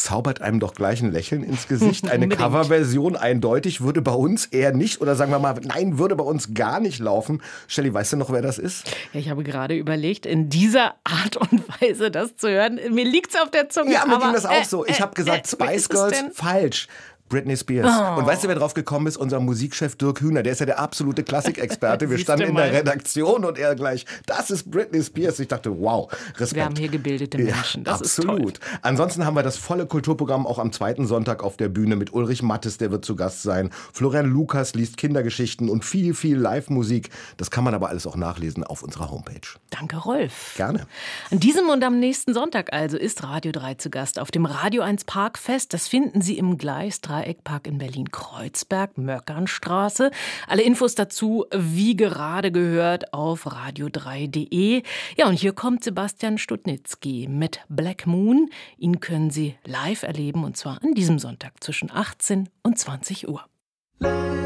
zaubert einem doch gleich ein Lächeln ins Gesicht. Eine Coverversion eindeutig würde bei uns eher nicht, oder sagen wir mal, nein, würde bei uns gar nicht laufen. Shelley, weißt du noch, wer das ist? Ja, ich habe gerade überlegt, in dieser Art und Weise das zu hören. Mir liegt's auf der Zunge. Ja, mir ging das auch so. Ich habe gesagt, Spice Girls, falsch. Britney Spears. Und weißt du, wer drauf gekommen ist? Unser Musikchef Dirk Hühner. Der ist ja der absolute Klassikexperte. Wir standen in der Redaktion und er gleich, das ist Britney Spears. Ich dachte, wow, Respekt. Wir haben hier gebildete Menschen. Das absolut. Ist toll. Ansonsten haben wir das volle Kulturprogramm auch am zweiten Sonntag auf der Bühne mit Ulrich Mattes, der wird zu Gast sein. Florian Lukas liest Kindergeschichten und viel, viel Live-Musik. Das kann man aber alles auch nachlesen auf unserer Homepage. Danke, Rolf. Gerne. An diesem und am nächsten Sonntag also ist Radio 3 zu Gast auf dem Radio 1 Parkfest. Das finden Sie im Gleis Dreieckpark in Berlin-Kreuzberg, Möckernstraße. Alle Infos dazu, wie gerade gehört, auf radio3.de. Ja, und hier kommt Sebastian Studnitzky mit Black Moon. Ihn können Sie live erleben, und zwar an diesem Sonntag zwischen 18 und 20 Uhr.